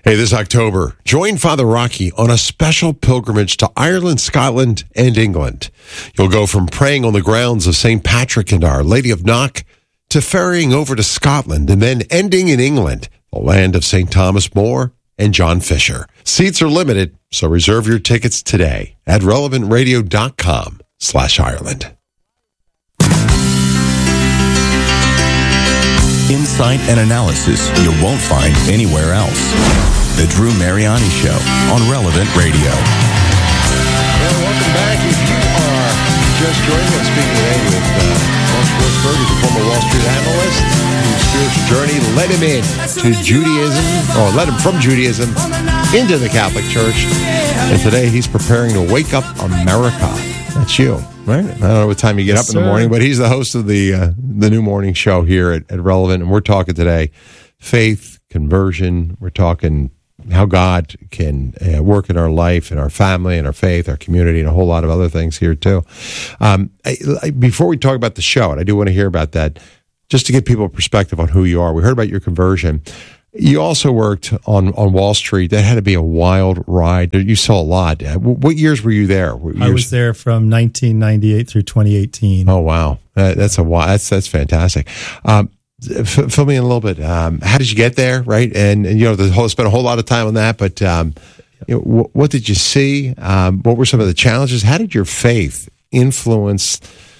Hey, this October, join Father Rocky on a special pilgrimage to Ireland, Scotland, and England. You'll go from praying on the grounds of St. Patrick and Our Lady of Knock to ferrying over to Scotland and then ending in England, the land of St. Thomas More and John Fisher. Seats are limited, so reserve your tickets today at relevantradio.com/Ireland. Insight and analysis you won't find anywhere else. The Drew Mariani Show on Relevant Radio. Well, welcome back. If you are just joining us, speaking today with Mark Schwartzberg, who's a former Wall Street analyst, whose spiritual journey led him in to Judaism, or led him from Judaism into the Catholic Church. And today he's preparing to wake up America. That's you. Right? I don't know what time you get up in the morning, but he's the host of the new morning show here at Relevant, and we're talking today faith, conversion. We're talking how God can work in our life, in our family, in our faith, our community, and a whole lot of other things here too. Before we talk about the show, and I do want to hear about that, just to give people a perspective on who you are. We heard about your conversion. You also worked on Wall Street. That had to be a wild ride. You saw a lot. What years were you there? I was there from 1998 through 2018. Oh wow, that's that's fantastic. Fill me in a little bit. How did you get there? Right, and spent a whole lot of time on that. But what did you see? What were some of the challenges? How did your faith influence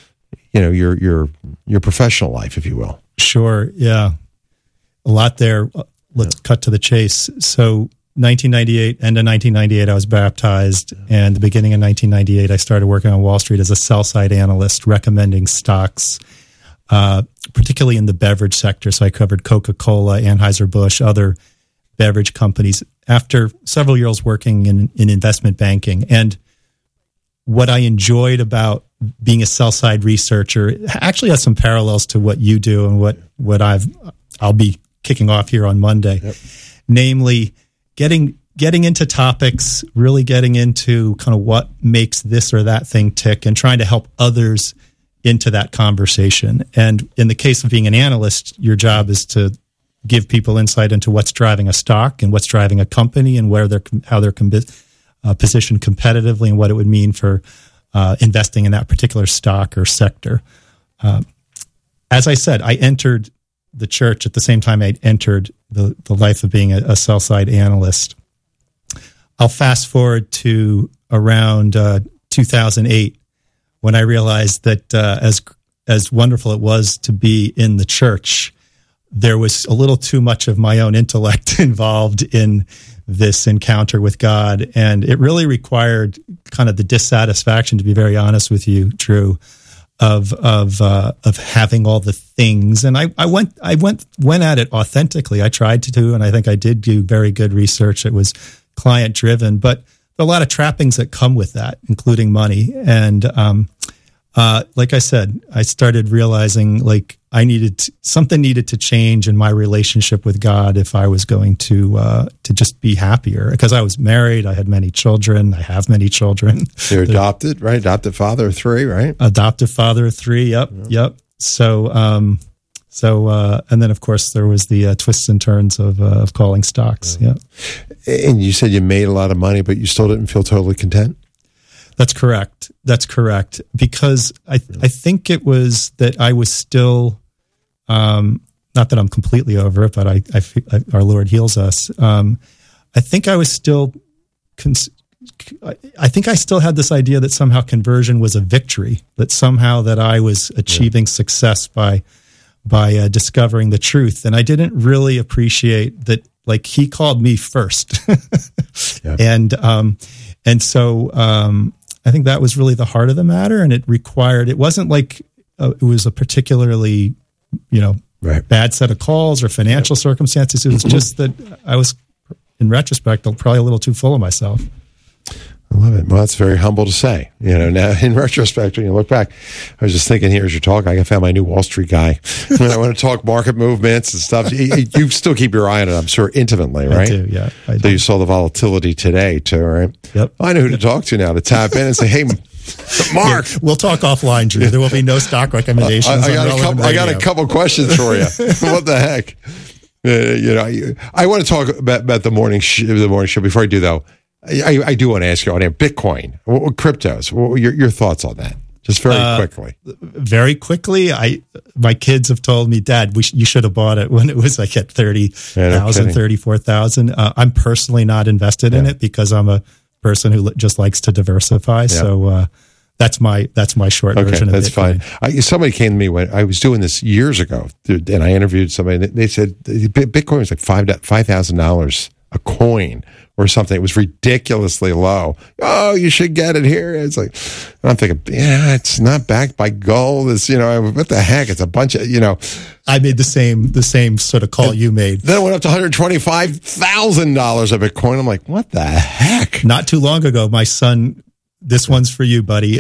your professional life, if you will? Sure. Yeah, a lot there. Let's cut to the chase. So 1998, end of 1998, I was baptized. And the beginning of 1998, I started working on Wall Street as a sell-side analyst, recommending stocks, particularly in the beverage sector. So I covered Coca-Cola, Anheuser-Busch, other beverage companies after several years working in investment banking. And what I enjoyed about being a sell-side researcher actually has some parallels to what you do and what I'll be kicking off here on Monday, namely getting into topics, really getting into kind of what makes this or that thing tick and trying to help others into that conversation. And in the case of being an analyst, your job is to give people insight into what's driving a stock and what's driving a company and how they're positioned competitively and what it would mean for investing in that particular stock or sector. As I said, I entered the church at the same time I entered the life of being a sell-side analyst. I'll fast forward to around 2008 when I realized that as wonderful it was to be in the church, there was a little too much of my own intellect involved in this encounter with God, and it really required kind of the dissatisfaction, to be very honest with you, Drew, of having all the things. And I went at it authentically. I tried to, and I think I did do very good research. It was client driven, but there are a lot of trappings that come with that, including money. And like I said, I started realizing like something needed to change in my relationship with God if I was going to just be happier. Because I was married, I had many children, I have many children. You're adopted, right? Adoptive father of 3, right? Adoptive father of 3. Yep. So, and then of course there was the twists and turns of calling stocks. Yeah. And you said you made a lot of money, but you still didn't feel totally content. That's correct. Because I think it was that I was still, not that I'm completely over it, but our Lord heals us. I think I was still, I think I still had this idea that somehow conversion was a victory, that somehow that I was achieving success by discovering the truth. And I didn't really appreciate that, like, he called me first. And so I think that was really the heart of the matter. And it wasn't like it was a particularly, bad set of calls or financial circumstances. It was just that I was, in retrospect, probably a little too full of myself. I love it. Well, that's very humble to say. Now in retrospect, when you look back, I was just thinking here as you're talking, I found my new Wall Street guy. I want to talk market movements and stuff. You still keep your eye on it, I'm sure, intimately, right? I do, yeah. So you saw the volatility today too, right? Yep. I know who to talk to now to tap in and say, hey, Mark. Yeah, we'll talk offline, Drew. There will be no stock recommendations. I got a couple questions for you. What the heck? I want to talk about the morning show. Before I do, though, I do want to ask you on air, Bitcoin, cryptos. Your thoughts on that? Just very quickly. Very quickly, my kids have told me, Dad, you should have bought it when it was like at 30,000, 34,000. I'm personally not invested in it because I'm a person who just likes to diversify. Yeah. So that's my short version of it. That's fine. Somebody came to me when I was doing this years ago, and I interviewed somebody, and they said Bitcoin was like $5,000 a coin or something. It was ridiculously low. Oh, you should get it here. It's like, I'm thinking, it's not backed by gold. It's, what the heck? It's a bunch of, I made the same sort of call you made. Then it went up to $125,000 of Bitcoin. I'm like, what the heck? Not too long ago, my son, this one's for you, buddy.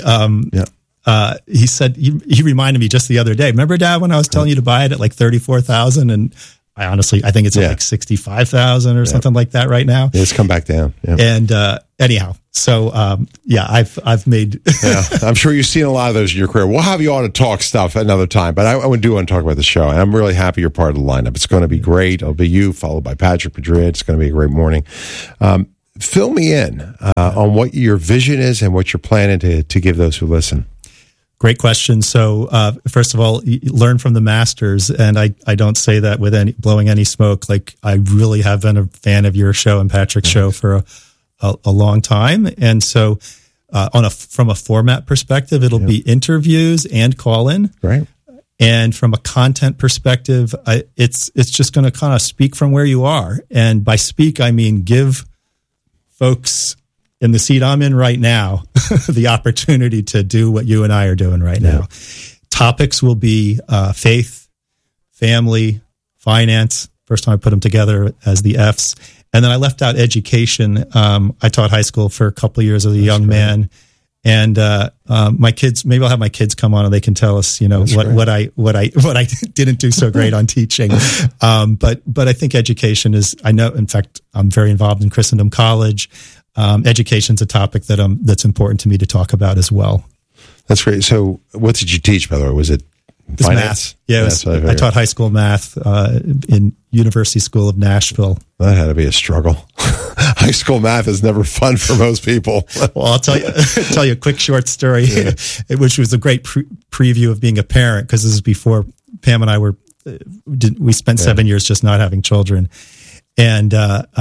He said, he reminded me just the other day, remember, Dad, when I was telling you to buy it at like 34,000, and I think it's at like 65,000 or something like that right now. It's come back down. Yeah. And anyhow, so I've made. I'm sure you've seen a lot of those in your career. We'll have you on to talk stuff another time, but I do want to talk about the show, and I'm really happy you're part of the lineup. It's going to be great. It'll be you followed by Patrick Madrid. It's going to be a great morning. Fill me in on what your vision is and what you're planning to give those who listen. Great question. So, first of all, learn from the masters. And I don't say that with blowing any smoke. Like, I really have been a fan of your show and Patrick's show for a long time. And so, from a format perspective, it'll be interviews and call-in. Right. And from a content perspective, it's just going to kind of speak from where you are. And by speak, I mean give folks in the seat I'm in right now, the opportunity to do what you and I are doing right now. Topics will be faith, family, finance. First time I put them together as the F's. And then I left out education. I taught high school for a couple of years as a young man. And my kids, maybe I'll have my kids come on and they can tell us, what I didn't do so great on teaching. But I think education is, I know, in fact, I'm very involved in Christendom College. Education's a topic that's important to me to talk about as well. That's great. So what did you teach, by the way? Was it finance? Math. Yeah, I taught high school math in University School of Nashville. That had to be a struggle. High school math is never fun for most people. Well, I'll tell you a quick short story, which was a great preview of being a parent, because this is before Pam and I we spent 7 years just not having children. And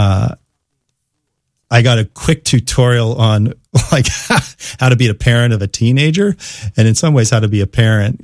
I got a quick tutorial on like how to be a parent of a teenager, and in some ways how to be a parent.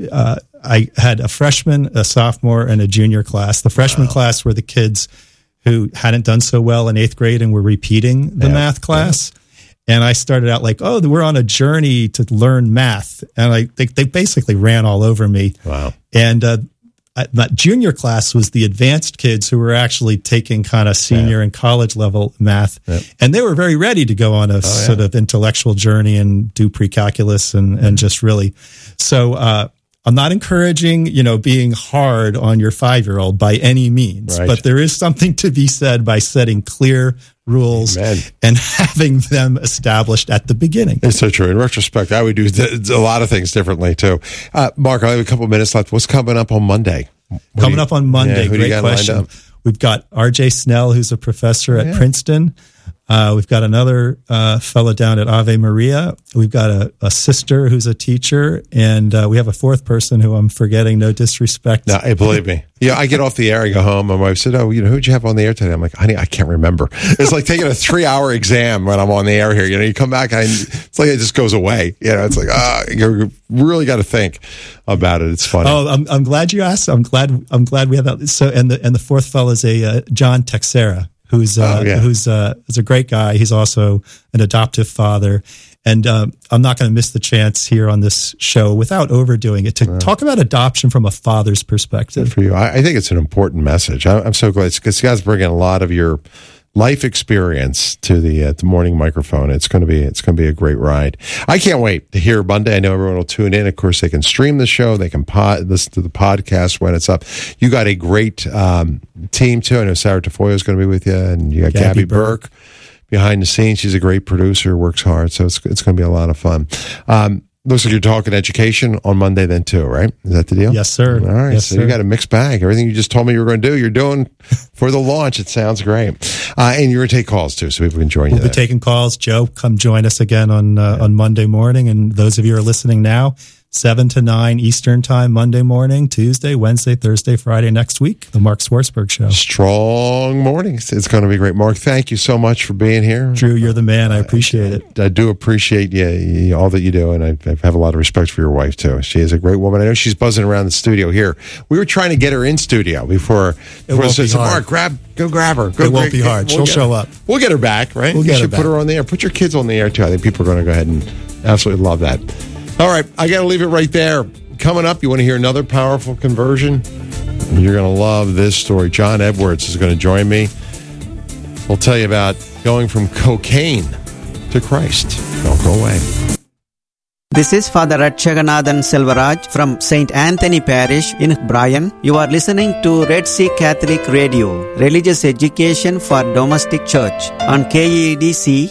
I had a freshman, a sophomore, and a junior class. The freshman class were the kids who hadn't done so well in 8th grade and were repeating the math class. And I started out like, we're on a journey to learn math. And they basically ran all over me. Wow. And that junior class was the advanced kids who were actually taking kind of senior and college level math. Yep. And they were very ready to go on a sort of intellectual journey and do pre-calculus and just really. So I'm not encouraging, being hard on your 5-year-old by any means, but there is something to be said by setting clear rules and having them established at the beginning. It's so true. In retrospect, I would do a lot of things differently too. Mark, I have a couple of minutes left. What's coming up on Monday? Up on Monday, great question. We've got R.J. Snell, who's a professor at Princeton. We've got another fellow down at Ave Maria. We've got a sister who's a teacher, and we have a fourth person who I'm forgetting. No disrespect. No, believe me. I get off the air, I go home, my wife said, who'd you have on the air today? I'm like, honey, I can't remember. It's like taking a 3-hour exam when I'm on the air here. You come back, it's like it just goes away. It's like, you really got to think about it. It's funny. Oh, I'm glad you asked. I'm glad we have that. So, and the fourth fellow is a John Texera, who's a great guy. He's also an adoptive father. And I'm not going to miss the chance here on this show without overdoing it to talk about adoption from a father's perspective. Good for you. I think it's an important message. I'm so glad because you guys bring in a lot of your life experience to the morning microphone. It's going to be a great ride. I can't wait to hear Monday. I know everyone will tune in. Of course, they can stream the show. They can listen to the podcast when it's up. You got a great team too. I know Sarah Tafoya is going to be with you, and you got Gabby Burke behind the scenes. She's a great producer, works hard, so it's going to be a lot of fun. Looks like you're talking education on Monday then too, right? Is that the deal? Yes, sir. All right. Yes, So sir. you got a mixed bag. Everything you just told me you were going to do, you're doing for the launch. It sounds great. And you're going to take calls too, so people can join you We'll be taking calls. Joe, come join us again on Monday morning. And those of you who are listening now, 7 to 9 Eastern time, Monday morning, Tuesday, Wednesday, Thursday, Friday next week, the Mark Swartzberg Show. Strong mornings. It's going to be great. Mark, thank you so much for being here. Drew, you're the man. I appreciate it. I do appreciate all that you do, and I have a lot of respect for your wife, too. She is a great woman. I know she's buzzing around the studio here. We were trying to get her in studio before won't be hard. Mark, go grab her. It won't be hard. She'll show up. We'll get her back, right? We'll you get her should put back. her on the air. Put your kids on the air, too. I think people are going to go ahead and absolutely love that. All right, I got to leave it right there. Coming up, you want to hear another powerful conversion? You're going to love this story. John Edwards is going to join me. We'll tell you about going from cocaine to Christ. Don't go away. This is Father Ratchaganathan Selvaraj from St. Anthony Parish in Bryan. You are listening to Red Sea Catholic Radio, religious education for domestic church on KEDC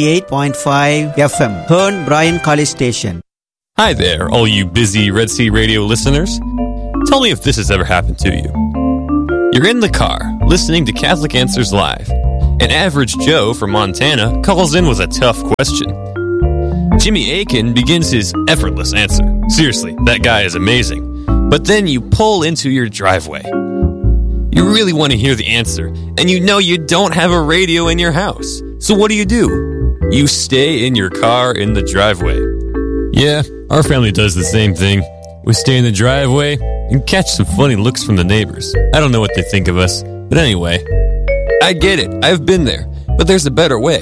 88.5 FM, Hearn Bryan College Station. Hi there, all you busy Red Sea Radio listeners. Tell me if this has ever happened to you. You're in the car, listening to Catholic Answers Live. An average Joe from Montana calls in with a tough question. Jimmy Akin begins his effortless answer. Seriously, that guy is amazing. But then you pull into your driveway. You really want to hear the answer, and you know you don't have a radio in your house. So what do? You stay in your car in the driveway. Yeah, our family does the same thing. We stay in the driveway and catch some funny looks from the neighbors. I don't know what they think of us, but anyway, I get it. I've been there, but there's a better way.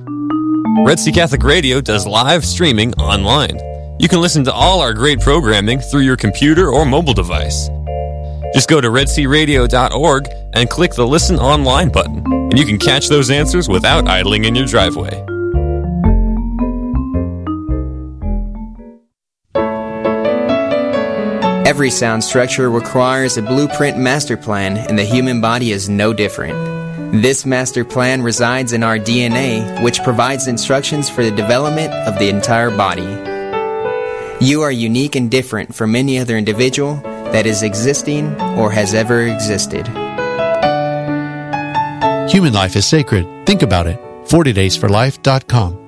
Red Sea Catholic Radio does live streaming online. You can listen to all our great programming through your computer or mobile device. Just go to redsearadio.org and click the Listen Online button, and you can catch those answers without idling in your driveway. Every sound structure requires a blueprint master plan, and the human body is no different. This master plan resides in our DNA, which provides instructions for the development of the entire body. You are unique and different from any other individual that is existing or has ever existed. Human life is sacred. Think about it. 40daysforlife.com.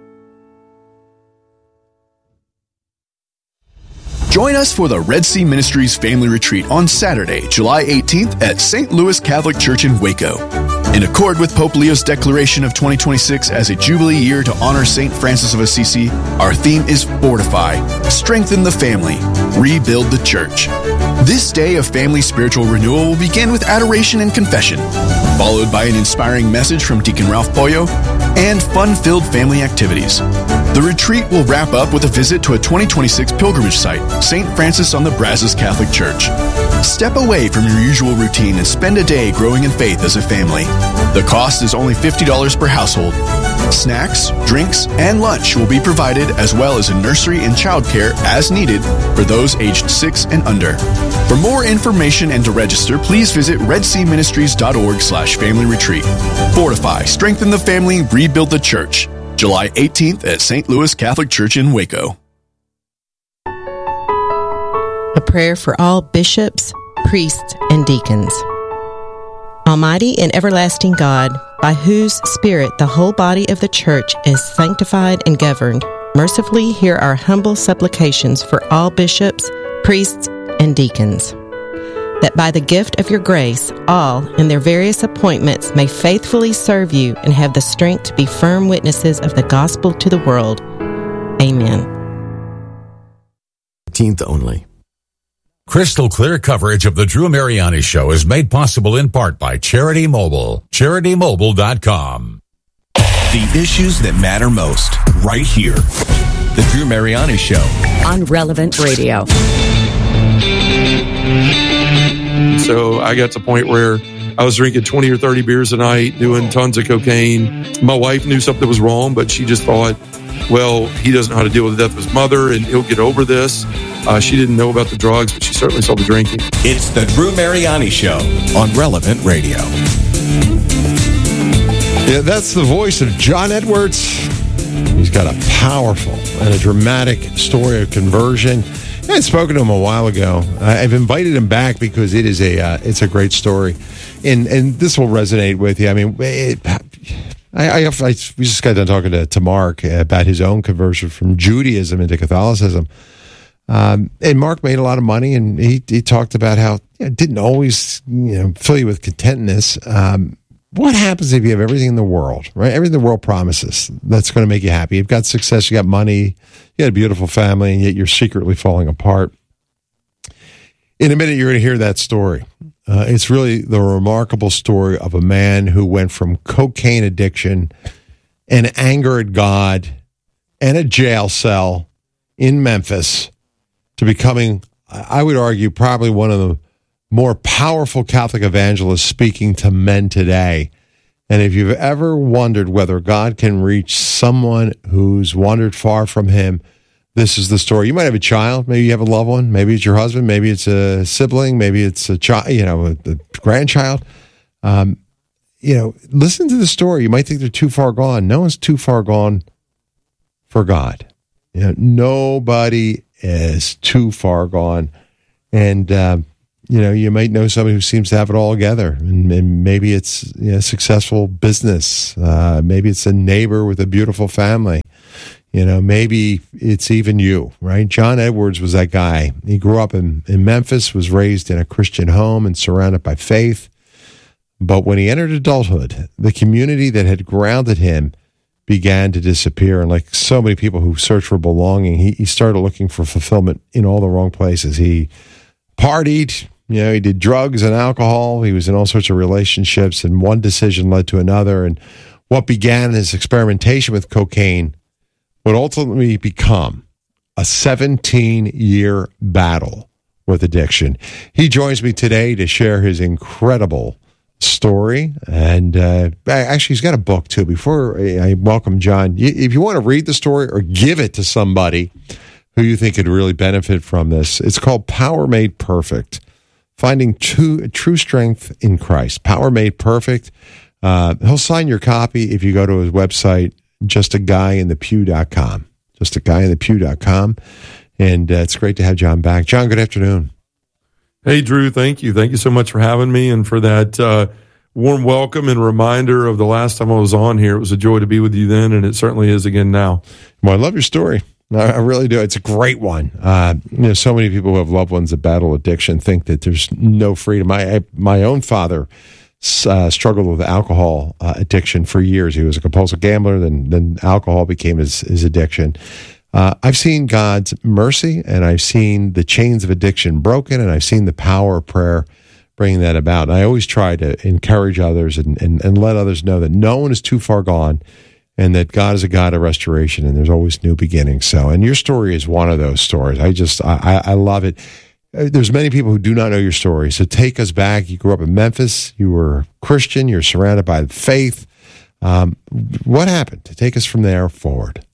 Join us for the Red Sea Ministries Family Retreat on Saturday, July 18th at St. Louis Catholic Church in Waco. In accord with Pope Leo's declaration of 2026 as a Jubilee year to honor St. Francis of Assisi, our theme is Fortify, Strengthen the Family, Rebuild the Church. This day of family spiritual renewal will begin with adoration and confession, followed by an inspiring message from Deacon Ralph Pollo and fun-filled family activities. The retreat will wrap up with a visit to a 2026 pilgrimage site, St. Francis on the Brazos Catholic Church. Step away from your usual routine and spend a day growing in faith as a family. The cost is only $50 per household. Snacks, drinks, and lunch will be provided, as well as a nursery and childcare as needed for those aged 6 and under. For more information and to register, please visit redseaministries.org/family retreat. Fortify, strengthen the family, rebuild the church. July 18th at St. Louis Catholic Church in Waco. A prayer for all bishops, priests, and deacons. Almighty and everlasting God, by whose Spirit the whole body of the Church is sanctified and governed, mercifully hear our humble supplications for all bishops, priests, and deacons, that by the gift of your grace, all in their various appointments may faithfully serve you and have the strength to be firm witnesses of the gospel to the world. Amen. 18th only. Crystal clear coverage of the Drew Mariani Show is made possible in part by Charity Mobile. CharityMobile.com. The issues that matter most, right here. The Drew Mariani Show. On Relevant Radio. So I got to the point where I was drinking 20 or 30 beers a night, doing tons of cocaine. My wife knew something was wrong, but she just thought, well, he doesn't know how to deal with the death of his mother, and he'll get over this. She didn't know about the drugs, but she certainly saw the drinking. It's the Drew Mariani Show on Relevant Radio. Yeah, that's the voice of John Edwards. He's got a powerful and a dramatic story of conversion. I had spoken to him a while ago. I've invited him back because it's a great story, and this will resonate with you. I mean, we just got done talking to Mark about his own conversion from Judaism into Catholicism. And Mark made a lot of money, and he talked about how it didn't always fill you with contentness. What happens if you have everything in the world, right? Everything the world promises that's going to make you happy. You've got success, you got money, you got a beautiful family, and yet you're secretly falling apart. In a minute, you're going to hear that story. It's really the remarkable story of a man who went from cocaine addiction and anger at God and a jail cell in Memphis to becoming, I would argue, probably one of the more powerful Catholic evangelists speaking to men today. And if you've ever wondered whether God can reach someone who's wandered far from him, this is the story. You might have a child, maybe you have a loved one, maybe it's your husband, maybe it's a sibling, maybe it's a child, a grandchild. Listen to the story. You might think they're too far gone. No one's too far gone for God. Nobody is too far gone. And you might know somebody who seems to have it all together, and maybe it's successful business. Maybe it's a neighbor with a beautiful family. Maybe it's even you, right? John Edwards was that guy. He grew up in Memphis, was raised in a Christian home and surrounded by faith. But when he entered adulthood, the community that had grounded him began to disappear. And like so many people who search for belonging, he started looking for fulfillment in all the wrong places. He partied, he did drugs and alcohol. He was in all sorts of relationships, and one decision led to another. And what began as experimentation with cocaine would ultimately become a 17-year battle with addiction. He joins me today to share his incredible story. And actually, he's got a book, too. Before I welcome John, if you want to read the story or give it to somebody who you think could really benefit from this, it's called Power Made Perfect. Finding true strength in Christ. Power Made Perfect. He'll sign your copy if you go to his website, justaguyinthepew.com. Justaguyinthepew.com. And it's great to have John back. John, good afternoon. Hey, Drew, thank you. Thank you so much for having me and for that warm welcome and reminder of the last time I was on here. It was a joy to be with you then, and it certainly is again now. Well, I love your story. I really do. It's a great one. So many people who have loved ones that battle addiction think that there's no freedom. My own father struggled with alcohol addiction for years. He was a compulsive gambler. Then alcohol became his addiction. I've seen God's mercy, and I've seen the chains of addiction broken, and I've seen the power of prayer bringing that about. And I always try to encourage others and let others know that no one is too far gone, and that God is a God of restoration, and there's always new beginnings. So, and your story is one of those stories. I love it. There's many people who do not know your story. So take us back. You grew up in Memphis. You were Christian. You're surrounded by faith. What happened to take us from there forward?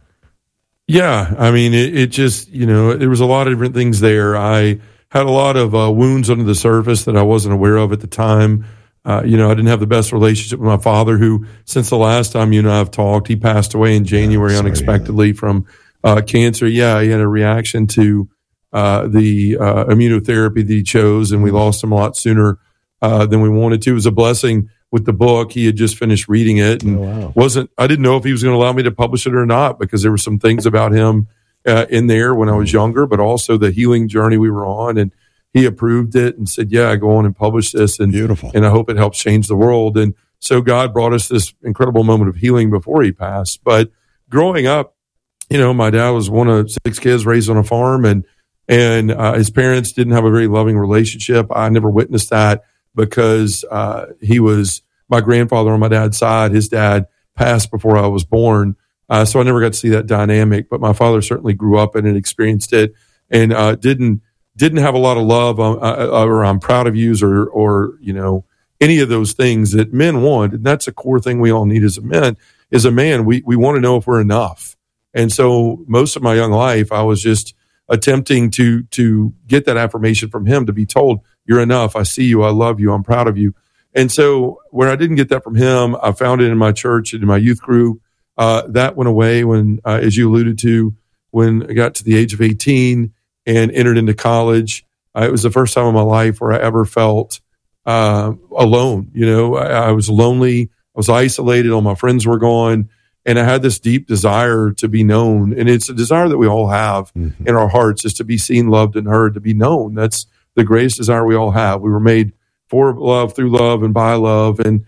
Yeah, I mean, it just, there was a lot of different things there. I had a lot of wounds under the surface that I wasn't aware of at the time. I didn't have the best relationship with my father, who, since the last time you and I have talked, he passed away in January unexpectedly from cancer. Yeah, he had a reaction to the immunotherapy that he chose, and we lost him a lot sooner than we wanted to. It was a blessing with the book. He had just finished reading it, and I didn't know if he was going to allow me to publish it or not, because there were some things about him in there when I was younger, but also the healing journey we were on. And he approved it and said, yeah, go on and publish this. And beautiful. And I hope it helps change the world. And so God brought us this incredible moment of healing before he passed. But growing up, my dad was one of 6 kids raised on a farm, and his parents didn't have a very loving relationship. I never witnessed that because he was my grandfather on my dad's side. His dad passed before I was born. So I never got to see that dynamic, but my father certainly grew up in it and experienced it, and didn't have a lot of love or I'm proud of yous or any of those things that men want. And that's a core thing we all need as a man. We want to know if we're enough. And so most of my young life, I was just attempting to get that affirmation from him, to be told, you're enough. I see you. I love you. I'm proud of you. And so where I didn't get that from him, I found it in my church and in my youth group. that went away when, as you alluded to, when I got to the age of 18 and entered into college. It was the first time in my life where I ever felt alone. I was lonely. I was isolated. All my friends were gone. And I had this deep desire to be known. And it's a desire that we all have in our hearts, is to be seen, loved, and heard, to be known. That's the greatest desire we all have. We were made for love, through love, and by love. And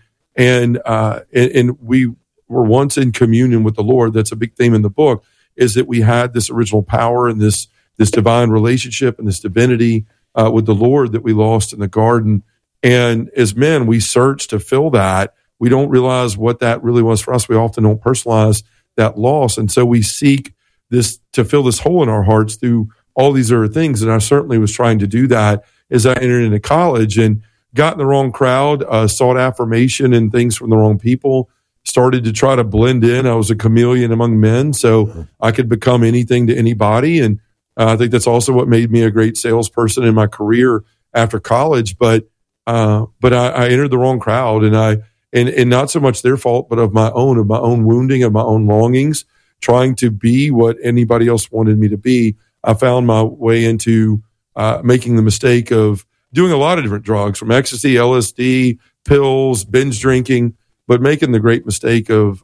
we were once in communion with the Lord. That's a big theme in the book, is that we had this original power and this divine relationship and this divinity with the Lord that we lost in the garden. And as men, we search to fill that. We don't realize what that really was for us. We often don't personalize that loss. And so we seek this to fill this hole in our hearts through all these other things. And I certainly was trying to do that as I entered into college and got in the wrong crowd, sought affirmation and things from the wrong people, started to try to blend in. I was a chameleon among men, so I could become anything to anybody. And I think that's also what made me a great salesperson in my career after college. But I entered the wrong crowd, and not so much their fault, but of my own wounding, of my own longings, trying to be what anybody else wanted me to be. I found my way into making the mistake of doing a lot of different drugs, from ecstasy, LSD, pills, binge drinking, but making the great mistake of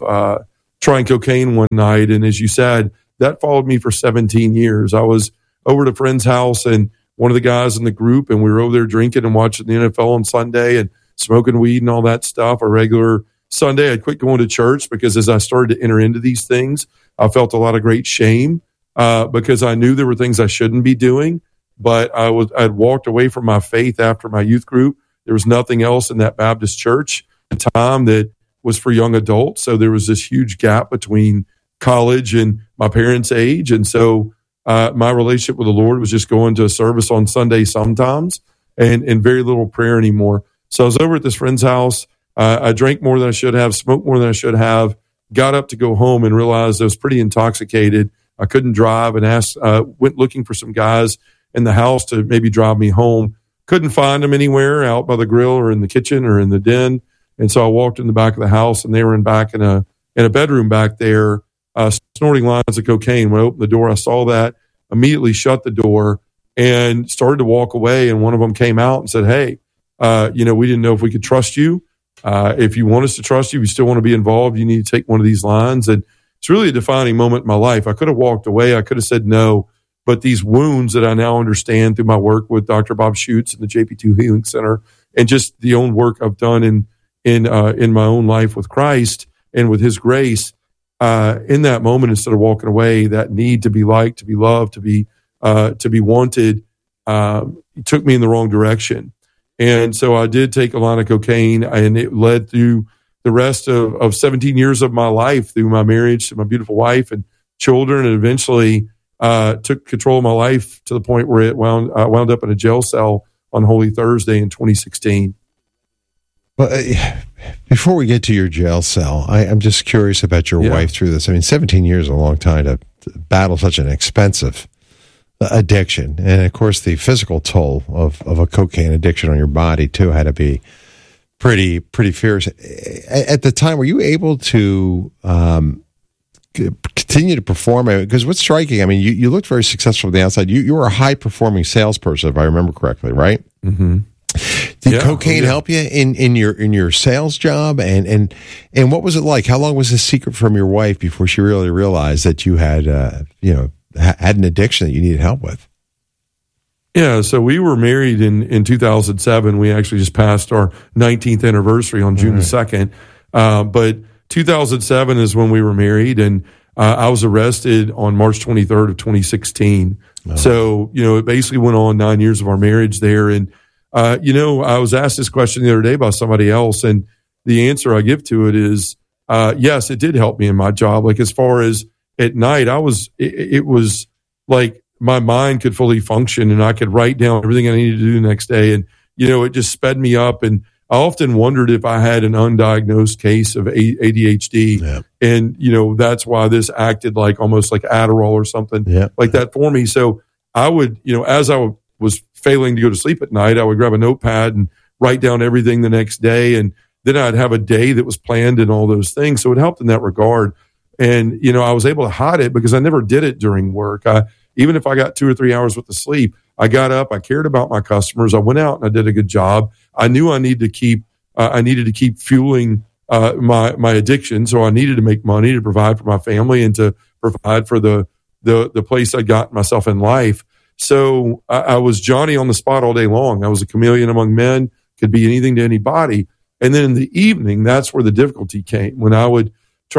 trying cocaine one night. And as you said, that followed me for 17 years. I was over at a friend's house, and one of the guys in the group, and we were over there drinking and watching the NFL on Sunday and smoking weed and all that stuff. A regular Sunday, I'd quit going to church because as I started to enter into these things, I felt a lot of great shame because I knew there were things I shouldn't be doing. But I'd walked away from my faith after my youth group. There was nothing else in that Baptist church at the time that was for young adults. So there was this huge gap between college and my parents' age. And so my relationship with the Lord was just going to a service on Sunday sometimes and very little prayer anymore. So I was over at this friend's house. I drank more than I should have, smoked more than I should have, got up to go home and realized I was pretty intoxicated. I couldn't drive and went looking for some guys in the house to maybe drive me home. Couldn't find them anywhere out by the grill or in the kitchen or in the den. And so I walked in the back of the house, and they were back in a bedroom back there, snorting lines of cocaine. When I opened the door, I saw that, immediately shut the door and started to walk away. And one of them came out and said, "Hey, we didn't know if we could trust you. If you want us to trust you, if you still want to be involved, you need to take one of these lines." And it's really a defining moment in my life. I could have walked away. I could have said no. But these wounds that I now understand through my work with Dr. Bob Schutz and the JP2 Healing Center, and just the own work I've done in my own life with Christ and with His grace, in that moment, instead of walking away, that need to be liked, to be loved, to be wanted, took me in the wrong direction. And so I did take a lot of cocaine, and it led through the rest of 17 years of my life, through my marriage to my beautiful wife and children, and eventually took control of my life to the point where I wound up in a jail cell on Holy Thursday in 2016. Well, before we get to your jail cell, I'm just curious about your wife through this. I mean, 17 years is a long time to battle such an expensive addiction. And, of course, the physical toll of a cocaine addiction on your body, too, had to be pretty fierce. At the time, were you able to continue to perform? Because what's striking, I mean, you looked very successful on the outside. You were a high-performing salesperson, if I remember correctly, right? Mm-hmm. Did cocaine help you in your sales job? And what was it like? How long was this secret from your wife before she really realized that you had had an addiction that you needed help with? Yeah, so we were married in 2007. We actually just passed our 19th anniversary on June 2nd. But 2007 is when we were married, and I was arrested on March 23rd of 2016. Oh. So, it basically went on 9 years of our marriage there. And, I was asked this question the other day by somebody else, and the answer I give to it is, yes, it did help me in my job. Like, as far as at night, it was like my mind could fully function, and I could write down everything I needed to do the next day. And, it just sped me up. And I often wondered if I had an undiagnosed case of ADHD. Yeah. And, that's why this acted like almost like Adderall or something like that for me. So I would, as I was failing to go to sleep at night, I would grab a notepad and write down everything the next day. And then I'd have a day that was planned and all those things. So it helped in that regard. And, I was able to hide it because I never did it during work. Even if I got 2 or 3 hours worth of sleep, I got up, I cared about my customers. I went out and I did a good job. I knew I needed to keep fueling my addiction. So I needed to make money to provide for my family and to provide for the place I got myself in life. So I was Johnny on the spot all day long. I was a chameleon among men, could be anything to anybody. And then in the evening, that's where the difficulty came. When I would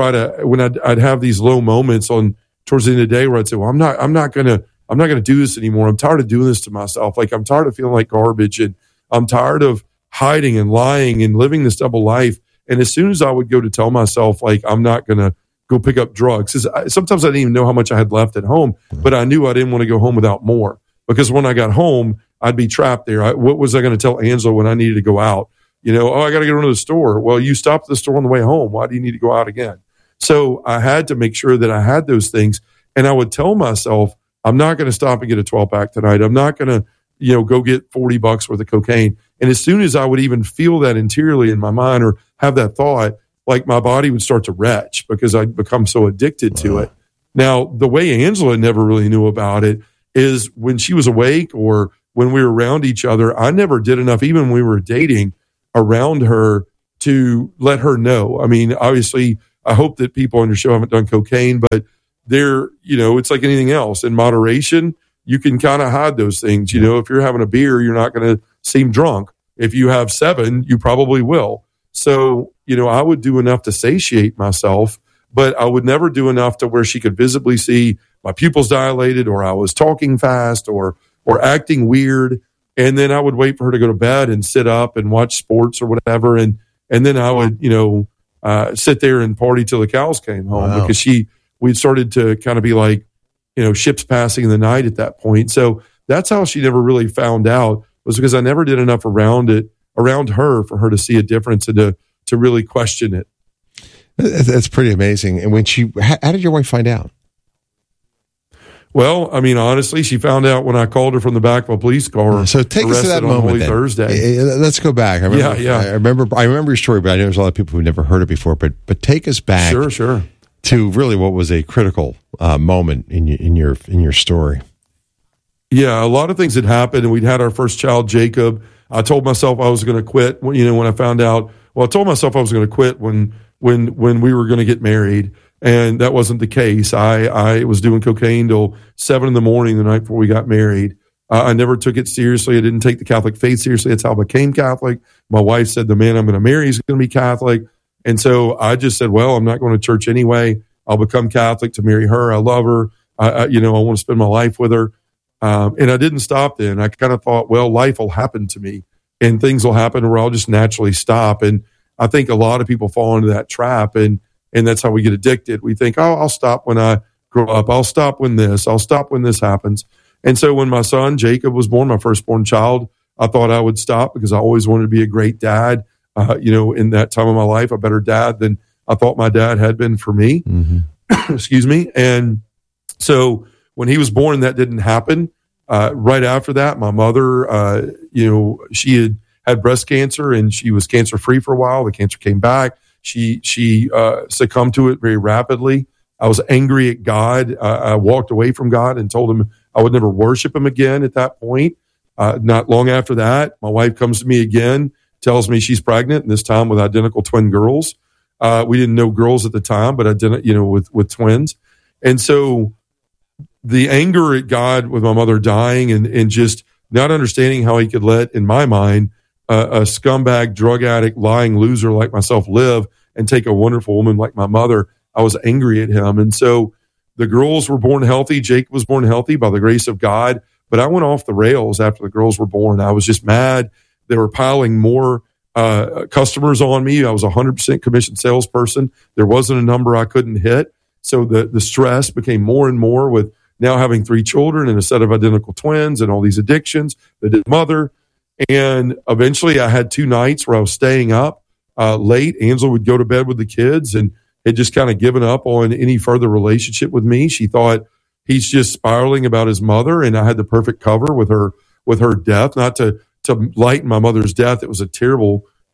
I'd have these low moments towards the end of the day where I'd say, well, I'm not going to do this anymore. I'm tired of doing this to myself. Like, I'm tired of feeling like garbage, and I'm tired of hiding and lying and living this double life. And as soon as I would go to tell myself, like, I'm not going to go pick up drugs, because sometimes I didn't even know how much I had left at home, but I knew I didn't want to go home without more, because when I got home, I'd be trapped there. What was I going to tell Angela when I needed to go out? I got to go to the store. Well, you stopped at the store on the way home. Why do you need to go out again? So I had to make sure that I had those things. And I would tell myself, I'm not going to stop and get a 12-pack tonight. I'm not going to, go get $40 worth of cocaine. And as soon as I would even feel that interiorly in my mind or have that thought, like, my body would start to retch because I'd become so addicted to it. Now, the way Angela never really knew about it is when she was awake or when we were around each other, I never did enough, even when we were dating, around her to let her know. I mean, obviously, I hope that people on your show haven't done cocaine, but it's like anything else. In moderation, you can kind of hide those things. If you're having a beer, you're not going to seem drunk. If you have 7, you probably will. So, I would do enough to satiate myself, but I would never do enough to where she could visibly see my pupils dilated, or I was talking fast or acting weird. And then I would wait for her to go to bed and sit up and watch sports or whatever. And then I would, sit there and party till the cows came home, because we'd started to kind of be like, ships passing in the night at that point. So that's how she never really found out, was because I never did enough around her for her to see a difference and to really question it. That's pretty amazing. And how did your wife find out? Well, I mean, honestly, she found out when I called her from the back of a police car. So take us to that moment. Thursday. Let's go back. I remember your story, but I know there's a lot of people who've never heard it before. But take us back. Sure. To really what was a critical moment in your story. Yeah, a lot of things had happened, and we'd had our first child, Jacob. I told myself I was going to quit. When I found out, I told myself I was going to quit when we were going to get married. And that wasn't the case. I was doing cocaine till 7 a.m. the night before we got married. I never took it seriously. I didn't take the Catholic faith seriously. That's how I became Catholic. My wife said the man I'm going to marry is going to be Catholic. And so I just said, well, I'm not going to church anyway. I'll become Catholic to marry her. I love her. I want to spend my life with her. And I didn't stop then. I kind of thought, well, life will happen to me and things will happen where I'll just naturally stop. And I think a lot of people fall into that trap, and that's how we get addicted. We think, oh, I'll stop when I grow up. I'll stop when this happens. And so when my son, Jacob, was born, my firstborn child, I thought I would stop because I always wanted to be a great dad. In that time of my life, a better dad than I thought my dad had been for me. Mm-hmm. Excuse me. And so when he was born, that didn't happen. Right after that, my mother, she had breast cancer, and she was cancer-free for a while. The cancer came back. She succumbed to it very rapidly. I was angry at God. I walked away from God and told him I would never worship him again at that point. Not long after that, my wife comes to me again, tells me she's pregnant, and this time with identical twin girls. We didn't know girls at the time, but I didn't, with twins. And so the anger at God with my mother dying and just not understanding how he could let, in my mind, a scumbag, drug addict, lying loser like myself live and take a wonderful woman like my mother, I was angry at him. And so the girls were born healthy. Jacob was born healthy by the grace of God. But I went off the rails after the girls were born. I was just mad. They were piling more customers on me. I was a 100% commission salesperson. There wasn't a number I couldn't hit. So the stress became more and more with now having 3 children and a set of identical twins and all these addictions, the mother. And eventually I had 2 nights where I was staying up late. Angela would go to bed with the kids and had just kind of given up on any further relationship with me. She thought he's just spiraling about his mother, and I had the perfect cover with her death. Not to lighten my mother's death. It was a terrible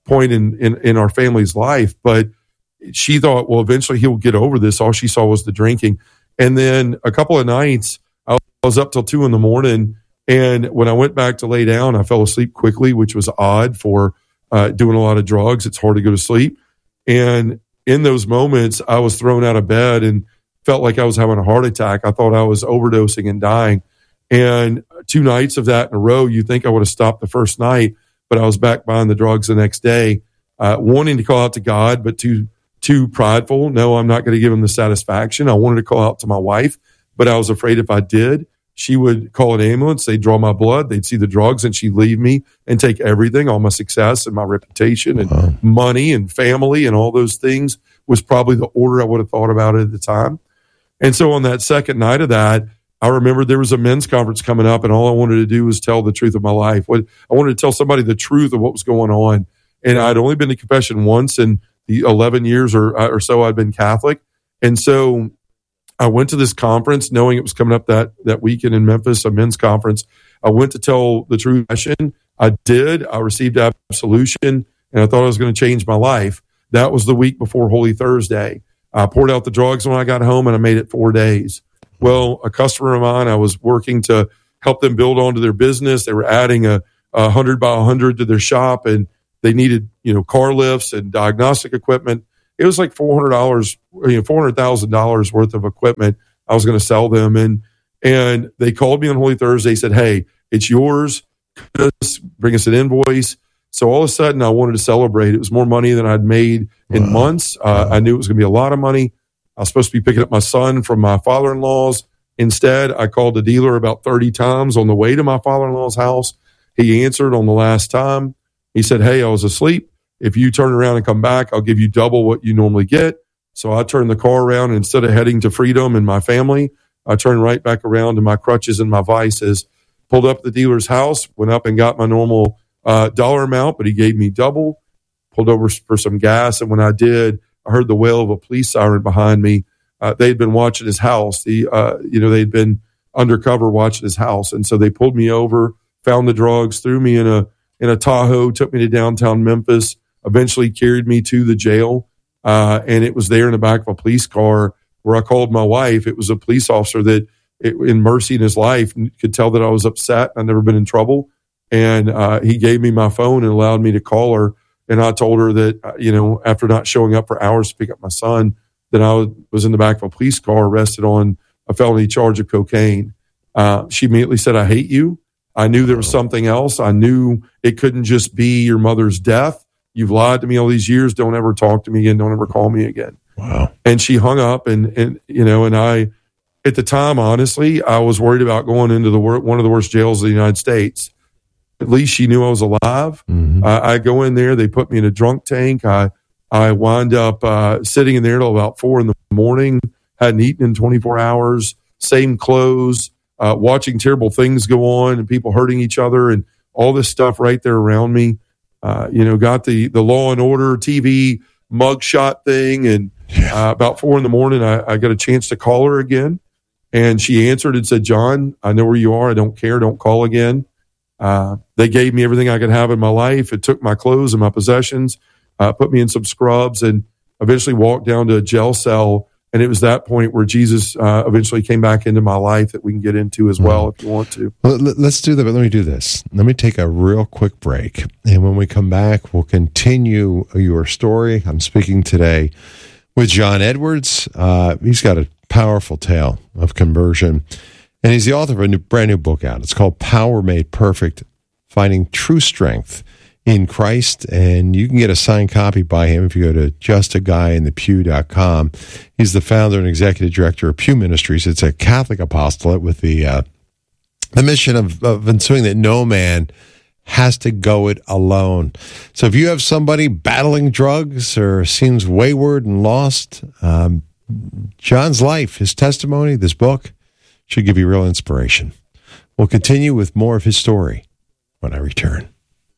point in our family's life. But she thought, well, eventually he'll get over this. All she saw was the drinking. And then a couple of nights, I was up till 2 a.m. And when I went back to lay down, I fell asleep quickly, which was odd for doing a lot of drugs. It's hard to go to sleep. And in those moments, I was thrown out of bed and felt like I was having a heart attack. I thought I was overdosing and dying. And 2 nights of that in a row, you think I would have stopped the first night, but I was back buying the drugs the next day, wanting to call out to God, but too prideful. No, I'm not going to give him the satisfaction. I wanted to call out to my wife, but I was afraid if I did, she would call an ambulance. They'd draw my blood. They'd see the drugs, and she'd leave me and take everything, all my success and my reputation and money and family and all those things was probably the order I would have thought about it at the time. And so on that second night of that, I remember there was a men's conference coming up, and all I wanted to do was tell the truth of my life. I wanted to tell somebody the truth of what was going on. And I'd only been to confession once in the 11 years or so I'd been Catholic. And so I went to this conference knowing it was coming up that weekend in Memphis, a men's conference. I went to tell the truth. I did. I received absolution, and I thought I was going to change my life. That was the week before Holy Thursday. I poured out the drugs when I got home, and I made it 4 days. Well, a customer of mine, I was working to help them build onto their business. They were adding a 100 by 100 to their shop, and they needed, car lifts and diagnostic equipment. It was like $400,000 worth of equipment I was going to sell them. And they called me on Holy Thursday, said, hey, it's yours. Bring us an invoice. So all of a sudden I wanted to celebrate. It was more money than I'd made in months. I knew it was going to be a lot of money. I was supposed to be picking up my son from my father-in-law's. Instead, I called the dealer about 30 times on the way to my father-in-law's house. He answered on the last time. He said, hey, I was asleep. If you turn around and come back, I'll give you double what you normally get. So I turned the car around, and instead of heading to freedom and my family, I turned right back around to my crutches and my vices, pulled up at the dealer's house, went up and got my normal dollar amount, but he gave me double, pulled over for some gas. And when I did, I heard the wail of a police siren behind me. They'd been watching his house. They'd been undercover watching his house. And so they pulled me over, found the drugs, threw me in a Tahoe, took me to downtown Memphis, eventually carried me to the jail. And it was there in the back of a police car where I called my wife. It was a police officer that, in mercy in his life, could tell that I was upset. I'd never been in trouble. And he gave me my phone and allowed me to call her. And I told her that, after not showing up for hours to pick up my son, that I was in the back of a police car arrested on a felony charge of cocaine. She immediately said, I hate you. I knew there was something else. I knew it couldn't just be your mother's death. You've lied to me all these years. Don't ever talk to me again. Don't ever call me again. Wow. And she hung up and I, at the time, honestly, I was worried about going into one of the worst jails in the United States. At least she knew I was alive. Mm-hmm. I go in there. They put me in a drunk tank. I wind up sitting in there till about 4 a.m. Hadn't eaten in 24 hours. Same clothes. Watching terrible things go on and people hurting each other and all this stuff right there around me. Got the Law and Order TV mugshot thing. And about 4 a.m, I got a chance to call her again. And she answered and said, John, I know where you are. I don't care. Don't call again. They gave me everything I could have in my life. It took my clothes and my possessions, put me in some scrubs, and eventually walked down to a jail cell. And it was that point where Jesus eventually came back into my life that we can get into as well if you want to. Well, let's do that, but let me do this. Let me take a real quick break. And when we come back, we'll continue your story. I'm speaking today with John Edwards. He's got a powerful tale of conversion. And he's the author of a brand new book out. It's called Power Made Perfect, Finding True Strength in Christ. And you can get a signed copy by him if you go to justaguyinthepew.com. He's the founder and executive director of Pew Ministries. It's a Catholic apostolate with the mission of ensuring that no man has to go it alone. So if you have somebody battling drugs or seems wayward and lost, John's life, his testimony, this book, should give you real inspiration. We'll continue with more of his story when I return.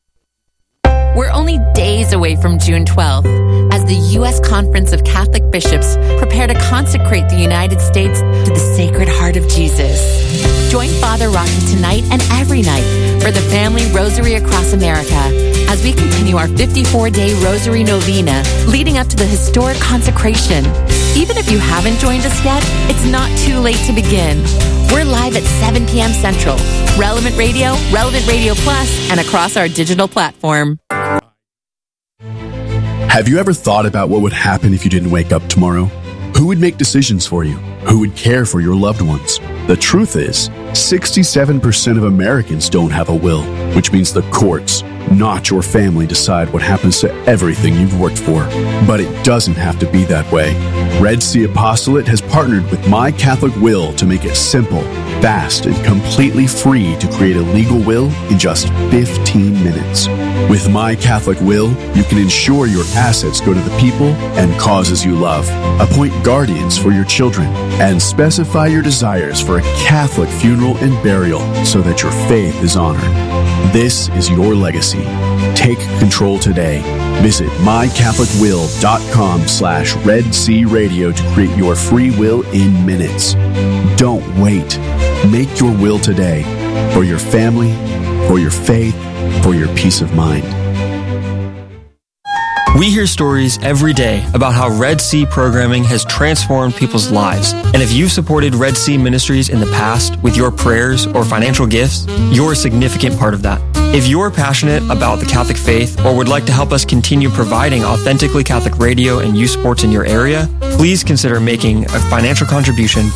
We're only days away from June 12th as the U.S. Conference of Catholic Bishops prepare to consecrate the United States to the Sacred Heart of Jesus. Join Father Rocky tonight and every night for the Family Rosary Across America as we continue our 54-day Rosary Novena leading up to the historic consecration. Even if you haven't joined us yet, it's not too late to begin. We're live at 7 p.m. Central, Relevant Radio, Relevant Radio Plus, and across our digital platform. Have you ever thought about what would happen if you didn't wake up tomorrow? Who would make decisions for you? Who would care for your loved ones? The truth is, 67% of Americans don't have a will, which means the courts, not your family, decide what happens to everything you've worked for. But it doesn't have to be that way. Red Sea Apostolate has partnered with My Catholic Will to make it simple, fast, and completely free to create a legal will in just 15 minutes. With My Catholic Will, you can ensure your assets go to the people and causes you love, appoint guardians for your children, and specify your desires for a Catholic funeral and burial so that your faith is honored. This is your legacy. Take control today. Visit mycatholicwill.com/Red Sea Radio to create your free will in minutes. Don't wait. Make your will today for your family, for your faith, for your peace of mind. We hear stories every day about how Red Sea programming has transformed people's lives. And if you've supported Red Sea Ministries in the past with your prayers or financial gifts, you're a significant part of that. If you're passionate about the Catholic faith or would like to help us continue providing authentically Catholic radio and youth sports in your area, please consider making a financial contribution